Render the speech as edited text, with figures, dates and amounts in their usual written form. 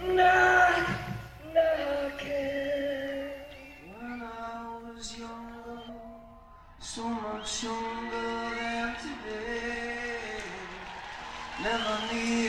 Knock, knocking. When I was younger, so much younger than today, never needed